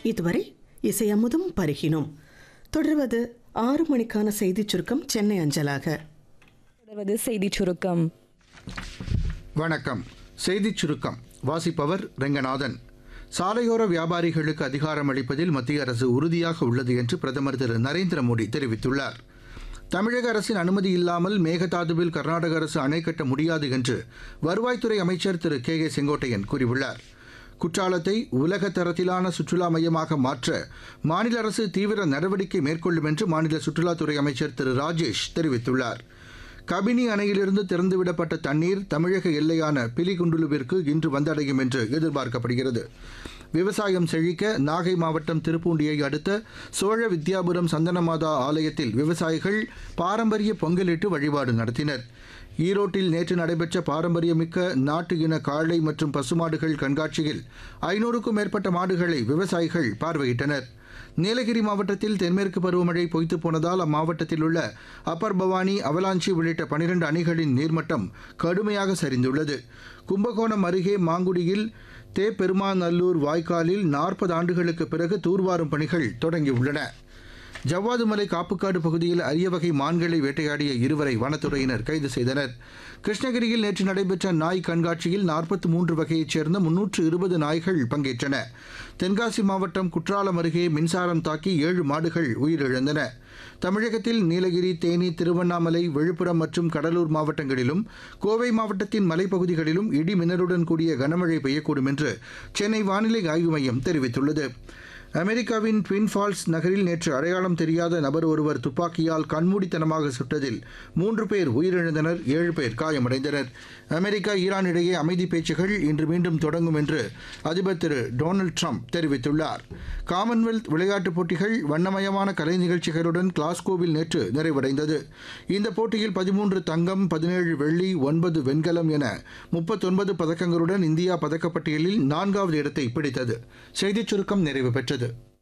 இதுவரை இசையமுதும் பருகினோம். தொடர்வது 6 மணிக்கான செய்திச் சுருக்கம் சென்னை அஞ்சலாக. தொடர்வது செய்திச் சுருக்கம். வணக்கம். செய்திச் சுருக்கம் வாசிப்பவர் ரெங்கநாதன். சாலையோர வியாபாரிகளுக்கு அதிகாரம் அளிப்பதில் மத்திய அரசு உறுதியாக உள்ளது என்று பிரதமர் திரு நரேந்திர மோடி தெரிவித்துள்ளார். தமிழக அரசின் அனுமதி இல்லாமல் மேகதாதுவில் கர்நாடக அரசு அணை கட்ட முடியாது என்று வருவாய்த்துறை அமைச்சர் திரு கே செங்கோட்டையன் கூறியுள்ளார். குற்றாலத்தை உலக தரத்திலான சுற்றுலா மையமாக மாற்ற மாநில அரசு தீவிர நடவடிக்கை மேற்கொள்ளும் என்று மாநில சுற்றுலாத்துறை அமைச்சர் திரு ராஜேஷ் தெரிவித்துள்ளார். கபினி அணையிலிருந்து திறந்துவிடப்பட்ட தண்ணீர் தமிழக எல்லையான பிலிகுண்டுலுவிற்கு இன்று வந்தடையும் என்று எதிர்பார்க்கப்படுகிறது. விவசாயம் செழிக்க நாகை மாவட்டம் திருப்பூண்டியை அடுத்த சோழ வித்யாபுரம் சந்தனமாதா ஆலயத்தில் விவசாயிகள் பாரம்பரிய பொங்கலிட்டு வழிபாடு நடத்தினர். ஈரோட்டில் நேற்று நடைபெற்ற பாரம்பரியமிக்க நாட்டு இன காளை மற்றும் பசுமாடுகள் கண்காட்சியில் 500க்கும் மேற்பட்ட மாடுகளை விவசாயிகள் பார்வையிட்டனர். நீலகிரி மாவட்டத்தில் தென்மேற்கு பருவமழை பொய்த்து போனதால் அம்மாவட்டத்தில் உள்ள அப்பர் பவானி, அவலாஞ்சி உள்ளிட்ட 12 அணைகளின் நீர்மட்டம் கடுமையாக சரிந்துள்ளது. கும்பகோணம் அருகே மாங்குடியில் தேப்பெருமாநல்லூர் வாய்க்காலில் 40 ஆண்டுகளுக்கு பிறகு தூர்வாரும் பணிகள் தொடங்கியுள்ளன. ஜவ்வாதுமலை காப்புக்காடு பகுதியில் அரிய வகை மான்களை வேட்டையாடிய 2வரை வனத்துறையினர் கைது செய்தனர். கிருஷ்ணகிரியில் நேற்று நடைபெற்ற நாய் கண்காட்சியில் 43 வகையைச் சேர்ந்த 320 நாய்கள் பங்கேற்றன. தென்காசி மாவட்டம் குற்றாலம் அருகே மின்சாரம் தாக்கி 7 மாடுகள் உயிரிழந்தன. தமிழகத்தில் நீலகிரி, தேனி, திருவண்ணாமலை, விழுப்புரம் மற்றும் கடலூர் மாவட்டங்களிலும் கோவை மாவட்டத்தின் மலைப்பகுதிகளிலும் இடி மின்னலுடன் கூடிய கனமழை பெய்யக்கூடும் என்று சென்னை வானிலை ஆய்வு மையம் தெரிவித்துள்ளது. அமெரிக்காவின் ட்வின் ஃபால்ஸ் நகரில் நேற்று அடையாளம் தெரியாத நபர் ஒருவர் துப்பாக்கியால் கண்மூடித்தனமாக சுட்டதில் 3 பேர் உயிரிழந்தனர், 7 பேர் காயமடைந்தனர். அமெரிக்கா ஈரான் இடையே அமைதி பேச்சுகள் இன்று மீண்டும் தொடங்கும் என்று அதிபர் திரு டொனால்டு ட்ரம்ப் தெரிவித்துள்ளார். காமன்வெல்த் விளையாட்டுப் போட்டிகள் வண்ணமயமான கலை நிகழ்ச்சிகளுடன் கிளாஸ்கோவில் நேற்று நிறைவடைந்தது. இந்த போட்டியில் 13 தங்கம், 17 வெள்ளி, 9 வெண்கலம் என 39 பதக்கங்களுடன் இந்தியா பதக்கப்பட்டியலில் 4வது இடத்தை பிடித்தது. செய்திச் சுருக்கம் நிறைவு பெற்றது.